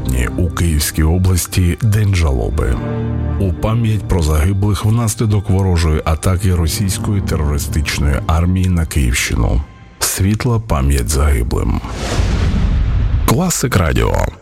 Сьогодні у Київській області День жалоби. У пам'ять про загиблих внаслідок ворожої атаки російської терористичної армії на Київщину. Світла пам'ять загиблим. Класик Радіо.